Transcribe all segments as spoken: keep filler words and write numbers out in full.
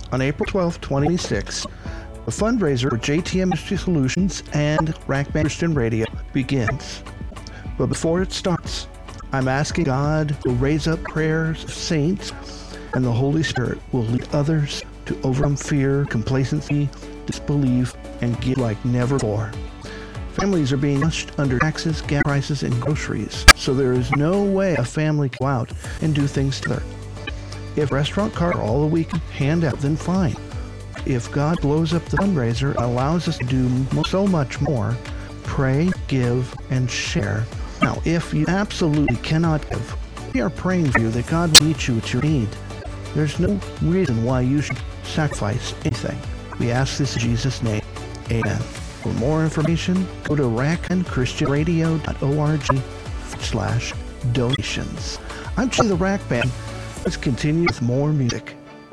On April twelfth, twenty twenty-six, the fundraiser for J T M Ministry Solutions and Rack Band Christian Radio begins. But before it starts, I'm asking God to raise up prayers of saints, and the Holy Spirit will lead others to overcome fear, complacency, disbelief, and give like never before. Families are being crushed under taxes, gas prices, and groceries, so there is no way a family can go out and do things together. If restaurant cards are all the week hand out, then fine. If God blows up the fundraiser and allows us to do so much more, pray, give, and share. Now, if you absolutely cannot give, we are praying for you that God will meet you at your need. There's no reason why you should sacrifice anything. We ask this in Jesus' name. Amen. For more information, go to rack and christian radio dot org slash donations. I'm Jay the Rack Band. Let's continue with more music.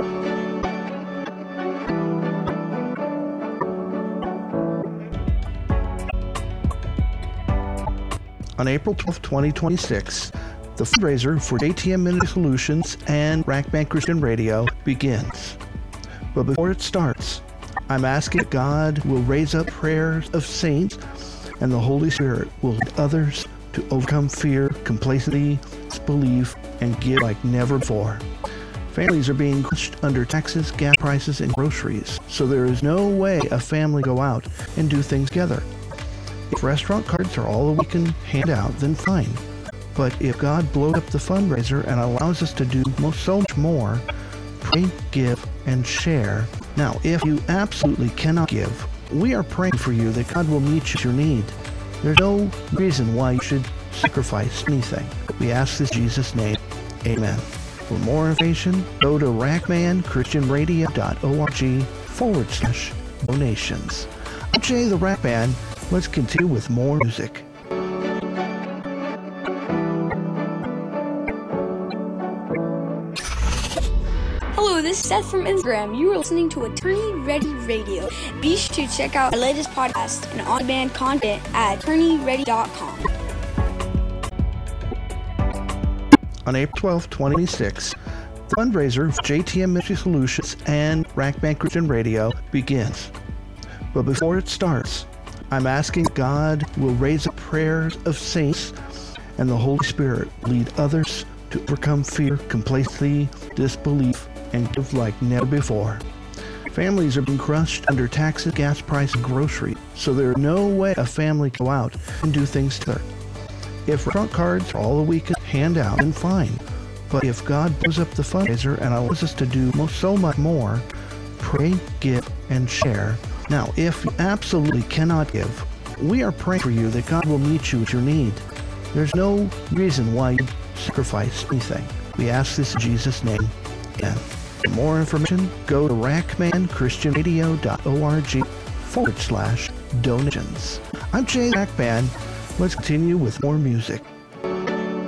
On April twelfth, twenty twenty-six, the fundraiser for J T M Ministry Solutions and Rack Band Christian Radio begins. But before it starts, I'm asking that God will raise up prayers of saints, and the Holy Spirit will lead others to overcome fear, complacency, disbelief, and give like never before. Families are being crushed under taxes, gas prices, and groceries, so there is no way a family go out and do things together. If restaurant cards are all we can hand out, then fine. But if God blows up the fundraiser and allows us to do so much more, pray, give, and share. Now, if you absolutely cannot give, we are praying for you that God will meet you at your need. There's no reason why you should sacrifice anything. We ask this in Jesus' name. Amen. For more information, go to rack band christian radio dot org forward slash donations. I'm Jay the Rack Band. Let's continue with more music. Hello, this is Seth from Instagram. You are listening to Attorney Ready Radio. Be sure to check out our latest podcast and on-demand content at attorney ready dot com. On April twelfth, twenty twenty-six, the fundraiser for J T M Ministry Solutions and Rack Band Christian Radio begins. But before it starts, I'm asking God will raise up prayers of saints, and the Holy Spirit lead others to overcome fear, complacency, disbelief, and give like never before. Families are being crushed under taxes, gas prices, and groceries, so there is no way a family can go out and do things together. If restaurant cards are all the week hand out, then fine. But if God blows up the fundraiser and allows us to do so much more, pray, give, and share. Now, if you absolutely cannot give, we are praying for you that God will meet you at your need. There's no reason why you sacrifice anything. We ask this in Jesus' name. Amen. For more information, go to rack band christian radio dot org forward slash donations. I'm Jay Rack Band. Let's continue with more music.